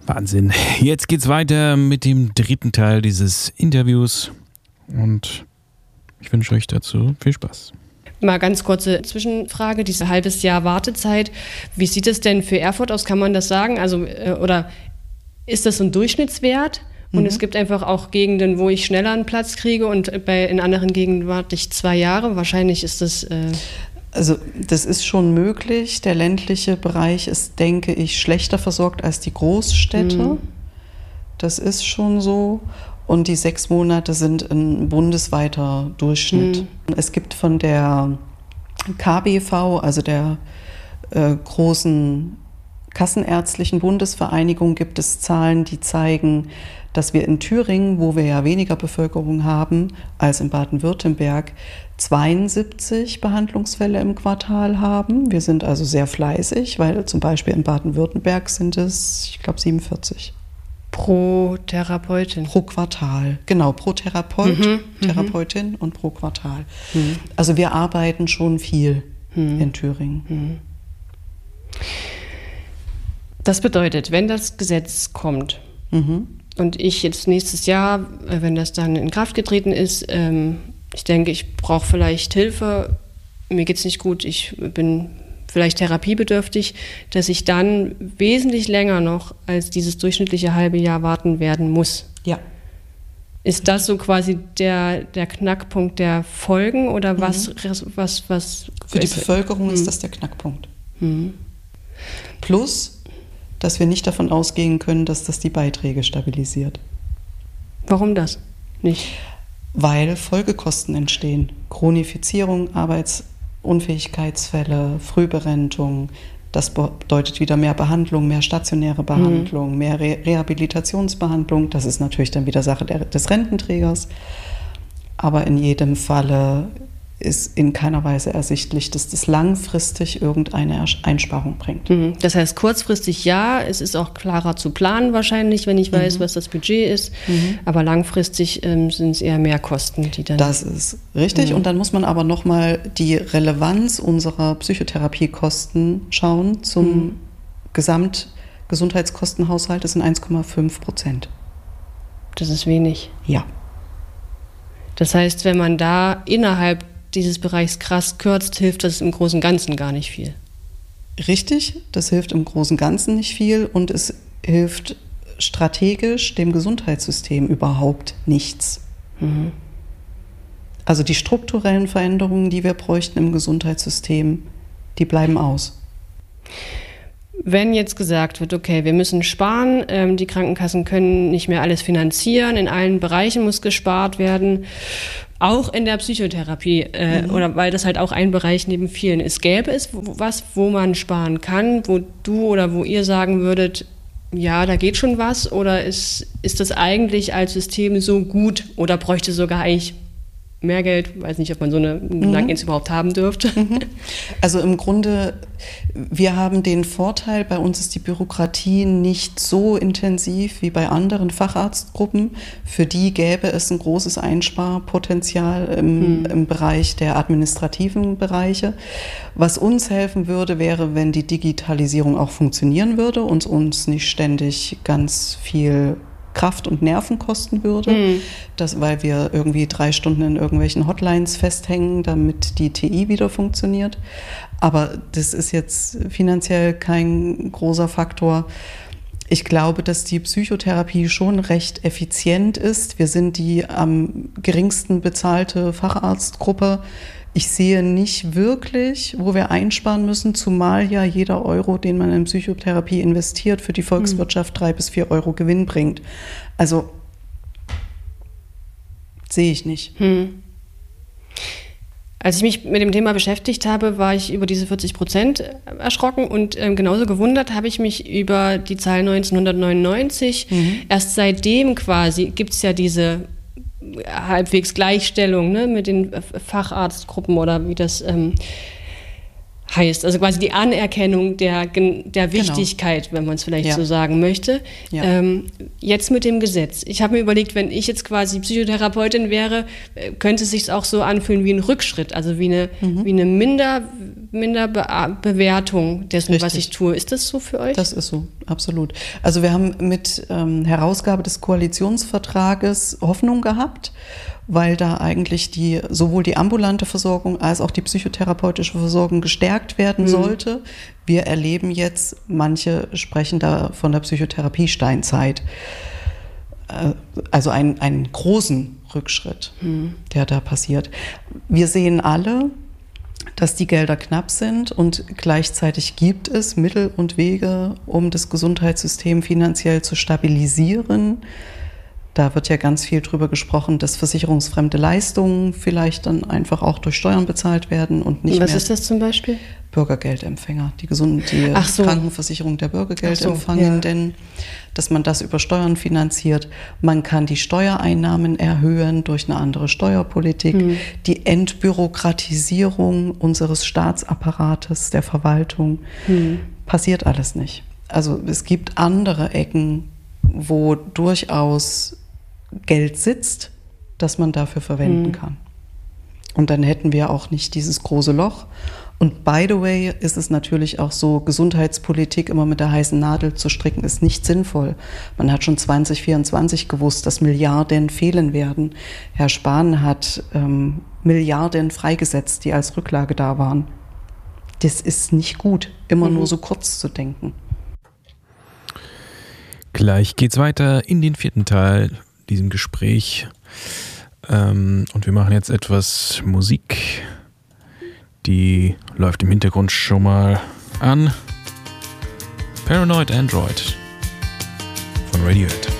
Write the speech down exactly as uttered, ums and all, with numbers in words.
Wahnsinn. Jetzt geht's weiter mit dem dritten Teil dieses Interviews und ich wünsche euch dazu viel Spaß. Mal ganz kurze Zwischenfrage, diese halbes Jahr Wartezeit. Wie sieht es denn für Erfurt aus? Kann man das sagen? Also, oder ist das so ein Durchschnittswert? Und mhm. es gibt einfach auch Gegenden, wo ich schneller einen Platz kriege und bei, in anderen Gegenden warte ich zwei Jahre. Wahrscheinlich ist das... Äh Also das ist schon möglich. Der ländliche Bereich ist, denke ich, schlechter versorgt als die Großstädte. Mhm. Das ist schon so. Und die sechs Monate sind ein bundesweiter Durchschnitt. Mhm. Es gibt von der K B V, also der äh, großen Kassenärztlichen Bundesvereinigung, gibt es Zahlen, die zeigen, dass wir in Thüringen, wo wir ja weniger Bevölkerung haben als in Baden-Württemberg, zweiundsiebzig Behandlungsfälle im Quartal haben. Wir sind also sehr fleißig, weil zum Beispiel in Baden-Württemberg sind es, ich glaube, siebenundvierzig. Pro Therapeutin? Pro Quartal, genau, pro Therapeut, mhm, Therapeutin mhm. und pro Quartal. Mhm. Also wir arbeiten schon viel mhm. in Thüringen. Mhm. Das bedeutet, wenn das Gesetz kommt mhm. und ich jetzt nächstes Jahr, wenn das dann in Kraft getreten ist, ähm, ich denke, ich brauche vielleicht Hilfe, mir geht es nicht gut, ich bin vielleicht therapiebedürftig, dass ich dann wesentlich länger noch als dieses durchschnittliche halbe Jahr warten werden muss. Ja. Ist das so quasi der, der Knackpunkt der Folgen oder was? Mhm. was, was Für die Bevölkerung mhm. ist das der Knackpunkt. Mhm. Plus, dass wir nicht davon ausgehen können, dass das die Beiträge stabilisiert. Warum das nicht? Weil Folgekosten entstehen. Chronifizierung, Arbeitsunfähigkeitsfälle, Frühberentung. Das bedeutet wieder mehr Behandlung, mehr stationäre Behandlung, mhm. mehr Re- Rehabilitationsbehandlung. Das ist natürlich dann wieder Sache der, des Rententrägers. Aber in jedem Falle ist in keiner Weise ersichtlich, dass das langfristig irgendeine Einsparung bringt. Mhm. Das heißt, kurzfristig ja, es ist auch klarer zu planen wahrscheinlich, wenn ich weiß, mhm. was das Budget ist, mhm. aber langfristig ähm, sind es eher mehr Kosten, die dann... Das ist richtig mhm. und dann muss man aber nochmal die Relevanz unserer Psychotherapiekosten schauen zum mhm. Gesamtgesundheitskostenhaushalt, das sind eins Komma fünf Prozent. Das ist wenig. Ja. Das heißt, wenn man da innerhalb dieses Bereichs krass kürzt, hilft das im Großen und Ganzen gar nicht viel. Richtig, das hilft im Großen und Ganzen nicht viel und es hilft strategisch dem Gesundheitssystem überhaupt nichts. Mhm. Also die strukturellen Veränderungen, die wir bräuchten im Gesundheitssystem, die bleiben aus. Wenn jetzt gesagt wird, okay, wir müssen sparen, ähm, die Krankenkassen können nicht mehr alles finanzieren, in allen Bereichen muss gespart werden, auch in der Psychotherapie, äh, mhm. oder weil das halt auch ein Bereich neben vielen ist. Gäbe es was, wo man sparen kann, wo du oder wo ihr sagen würdet, ja, da geht schon was, oder ist, ist das eigentlich als System so gut oder bräuchte sogar eigentlich mehr Geld? Weiß nicht, ob man so eine Gedanken jetzt überhaupt haben dürfte. Also im Grunde, wir haben den Vorteil, bei uns ist die Bürokratie nicht so intensiv wie bei anderen Facharztgruppen. Für die gäbe es ein großes Einsparpotenzial im, hm. im Bereich der administrativen Bereiche. Was uns helfen würde, wäre, wenn die Digitalisierung auch funktionieren würde und uns nicht ständig ganz viel Kraft und Nerven kosten würde, mhm. das, weil wir irgendwie drei Stunden in irgendwelchen Hotlines festhängen, damit die T I wieder funktioniert. Aber das ist jetzt finanziell kein großer Faktor. Ich glaube, dass die Psychotherapie schon recht effizient ist. Wir sind die am geringsten bezahlte Facharztgruppe. Ich sehe nicht wirklich, wo wir einsparen müssen, zumal ja jeder Euro, den man in Psychotherapie investiert, für die Volkswirtschaft drei bis vier Euro Gewinn bringt. Also sehe ich nicht. Hm. Als ich mich mit dem Thema beschäftigt habe, war ich über diese vierzig Prozent erschrocken und ähm, genauso gewundert habe ich mich über die Zahl neunzehnhundertneunundneunzig. Mhm. Erst seitdem quasi gibt es ja diese halbwegs Gleichstellung, ne, mit den Facharztgruppen oder wie das ähm, heißt. Also quasi die Anerkennung der, der Wichtigkeit, genau. wenn man es vielleicht ja. so sagen möchte. Ja. Ähm, jetzt mit dem Gesetz. Ich habe mir überlegt, wenn ich jetzt quasi Psychotherapeutin wäre, könnte es sich auch so anfühlen wie ein Rückschritt, also wie eine, mhm. wie eine minder minder Be Bewertung dessen, Richtig. was ich tue. Ist das so für euch? Das ist so, absolut. Also wir haben mit ähm, Herausgabe des Koalitionsvertrages Hoffnung gehabt, weil da eigentlich die sowohl die ambulante Versorgung als auch die psychotherapeutische Versorgung gestärkt werden mhm. sollte. Wir erleben jetzt, manche sprechen da von der Psychotherapie-Steinzeit, äh, also einen, einen großen Rückschritt, mhm. der da passiert. Wir sehen alle, dass die Gelder knapp sind und gleichzeitig gibt es Mittel und Wege, um das Gesundheitssystem finanziell zu stabilisieren. Da wird ja ganz viel drüber gesprochen, dass versicherungsfremde Leistungen vielleicht dann einfach auch durch Steuern bezahlt werden und nicht Was mehr. ist das zum Beispiel? Bürgergeldempfänger, die, Gesund die Ach so. Krankenversicherung der Bürgergeldempfangenden, So, ja. dass man das über Steuern finanziert. Man kann die Steuereinnahmen erhöhen durch eine andere Steuerpolitik. Hm. Die Entbürokratisierung unseres Staatsapparates, der Verwaltung, hm. passiert alles nicht. Also es gibt andere Ecken, wo durchaus Geld sitzt, das man dafür verwenden hm. kann. Und dann hätten wir auch nicht dieses große Loch. Und by the way ist es natürlich auch so, Gesundheitspolitik immer mit der heißen Nadel zu stricken, ist nicht sinnvoll. Man hat schon zwanzig vierundzwanzig gewusst, dass Milliarden fehlen werden. Herr Spahn hat ähm, Milliarden freigesetzt, die als Rücklage da waren. Das ist nicht gut, immer mhm. nur so kurz zu denken. Gleich geht's weiter in den vierten Teil diesem Gespräch. Ähm, und wir machen jetzt etwas Musik. Die läuft im Hintergrund schon mal an. Paranoid Android von Radiohead.